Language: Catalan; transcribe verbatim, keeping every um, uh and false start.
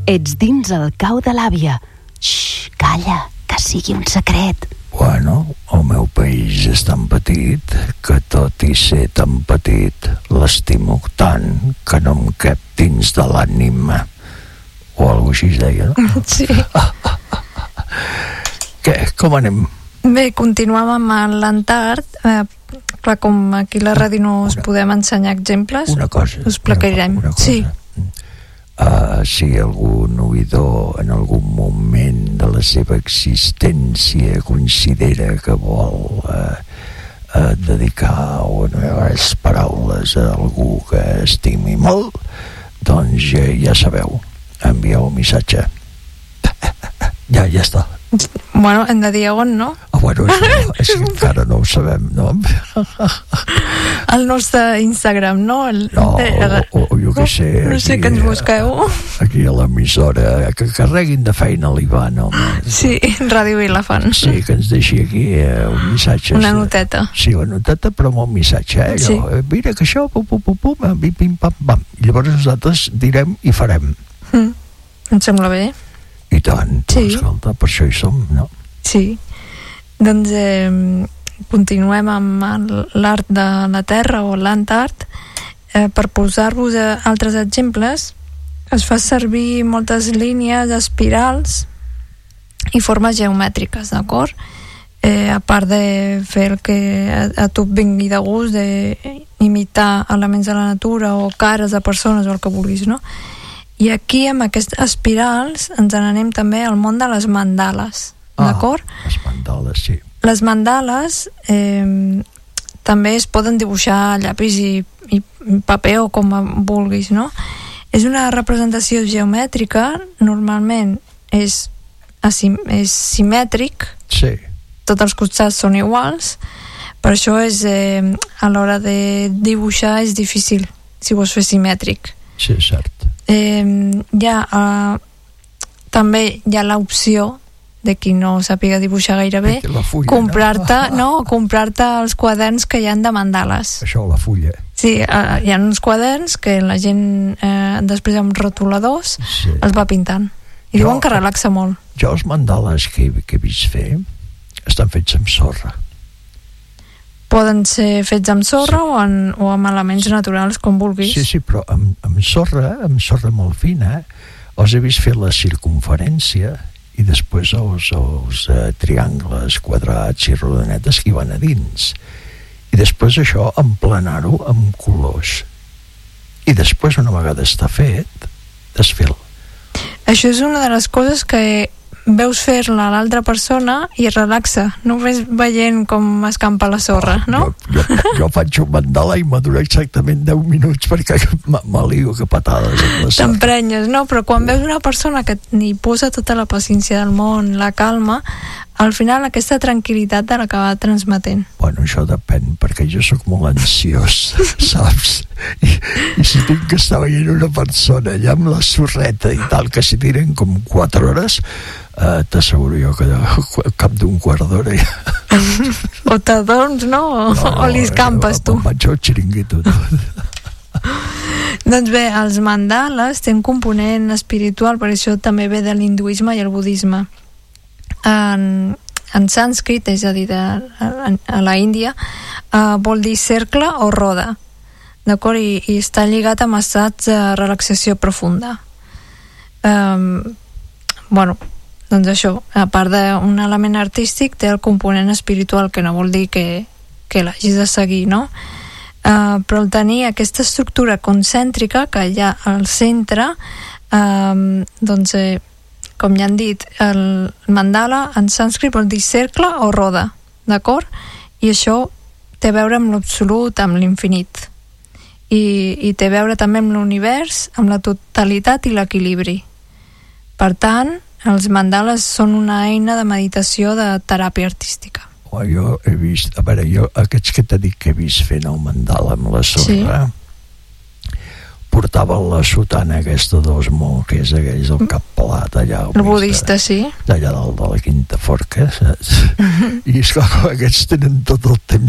Ets dins el cau de l'àvia. Xxxt, calla, que sigui un secret. Bueno, el meu país és tan petit que tot i ser tan petit l'estimo tant que no em cap dins de l'ànima. O alguna cosa així es deia, no? Sí. Què? Com anem? Bé, continuem amb l'Antart. Eh, clar, com aquí a la ràdio no us una, podem ensenyar exemples, una cosa, us explicarem. Una, una cosa. Sí. Uh, si algun oïdor en algun moment de la seva existència considera que vol uh, uh, dedicar unes paraules a algú que estimi molt, doncs ja, ja sabeu, envieu un missatge. Ja, ja està. Bueno, hem de dir on, no? Ah, bueno, això, és que encara no ho sabem, no? El nostre Instagram, no? El, no, o, o jo què sé. No sé aquí, que ens busqueu. Aquí a l'emissora, que carreguin de feina l'Ivan, home. Sí, Ràdio Vilafant. Sí, que ens deixi aquí eh, un missatge. Una noteta. Sí, una noteta, però amb un missatge, eh? Sí. Jo, mira que això, pum, pum, pum, pum, pim, pim, pam, pam. I llavors nosaltres direm i farem. Mm, em sembla bé. I tant, sí. Escolta, per això hi som, no? Sí. Doncs eh, continuem amb l'art de la Terra o l'Antart. Eh, per posar-vos altres exemples, es fa servir moltes línies, espirals i formes geomètriques, d'acord? Eh, a part de fer el que a, a tu et vingui de gust, d'imitar elements de la natura o cares de persones o el que vulguis, no? I aquí, amb aquestes espirals, ens n'anem també al món de les mandales, ah, d'acord? Les mandales, sí. Les mandales eh, també es poden dibuixar a llapis i, i paper o com vulguis, no? És una representació geomètrica, normalment és, asim, és simètric, sí. Tots els costats són iguals, per això és, eh, a l'hora de dibuixar és difícil, si vols fer simètric. Sí, és cert. Eh, ja, eh, també hi ha l'opció de qui no sàpiga dibuixar gaire bé, comprar-te no? no, comprar-te els quaderns que hi han de mandales. Això, la fulla. Sí, eh, hi ha uns quaderns que la gent eh, després amb rotuladors sí. els va pintant. I jo, diuen que relaxa molt. Jo els mandales que, que he vist fer estan fets amb sorra. Poden ser fets amb sorra sí. o, en, o amb elements naturals, com vulguis. Sí, sí, però amb, amb sorra, amb sorra molt fina, els he vist fer la circumferència i després els, els uh, triangles, quadrats i rodonetes que hi van a dins. I després això, emplenar-ho amb colors. I després, una vegada està fet, desfer-lo. Això és una de les coses que veus fer-la a l'altra persona i es relaxa, només veient com escampa la sorra, no? Jo, jo, jo faig un mandala i m'adura exactament deu minuts perquè m'alio que patades. T'emprenyes, no? Però quan veus una persona que ni posa tota la paciència del món, la calma, al final aquesta tranquil·litat te l'acaba transmetent. Bueno, això depèn, perquè jo sóc molt ansiós, saps? I, i si tinc que estar veient una persona allà amb la sorreta i tal, que si tiren com quatre hores, eh, t'asseguro jo que al cap d'un quart d'hora ja... O t'adorms, no? O, no, o li escampes, tu. Em vaig al xiringuito. Doncs bé, els mandales tenen component espiritual, per això també ve de l'hinduisme i el budisme. En, en sànscrit, és a dir, de, a, a la Índia, uh, vol dir cercle o roda, d'acord? I, i està lligat amb estats de relaxació profunda. Um, bueno, doncs això, a part d'un element artístic, té el component espiritual, que no vol dir que, que l'hagis de seguir, no? Uh, però el tenir aquesta estructura concèntrica que hi ha al centre, um, doncs eh, com ja han dit, el mandala en sànscrit vol dir cercle o roda, d'acord? I això té a veure amb l'absolut, amb l'infinit. I, i té a veure també amb l'univers, amb la totalitat i l'equilibri. Per tant, els mandales són una eina de meditació, de teràpia artística. Oh, jo he vist, a veure, jo aquests que t'he dit que he vist fent el mandala amb la sorra, sí. Portaven la sotana aquesta d'Osmo, que és aquells del cap pelat allà. El budista, sí. D'allà dalt de la Quinta Forca, saps? I esclar, aquests tenen tot el temps